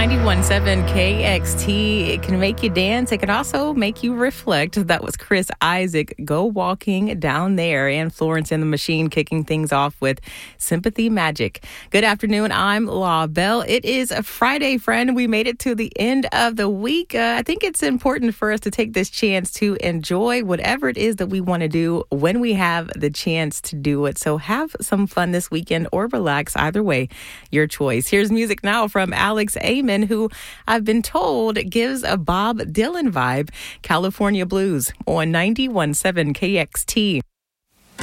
91.7 KXT. It can make you dance. It can also make you reflect. That was Chris Isaak, Go Walking Down There, and Florence and the Machine kicking things off with Sympathy Magic. Good afternoon. I'm La Belle. It is a Friday, friend. We made it to the end of the week. I think it's important for us to take this chance to enjoy whatever it is that we want to do when we have the chance to do it. So have some fun this weekend or relax. Either way, your choice. Here's music now from Alex Amen, who I've been told gives a Bob Dylan vibe. California Blues on 91.7 KXT.